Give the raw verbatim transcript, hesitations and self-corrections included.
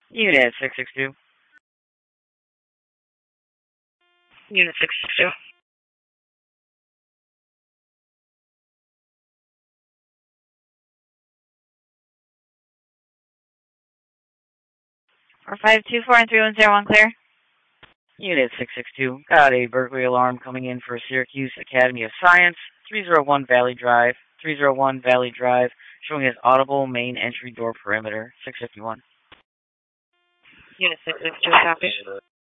Unit six six two. Unit six six two. Four five two four and three one zero one clear. Unit six six two. Got a burglary alarm coming in for Syracuse Academy of Science, three oh one Valley Drive, three oh one Valley Drive, showing as audible main entry door perimeter, six fifty-one. Unit six six two, copy.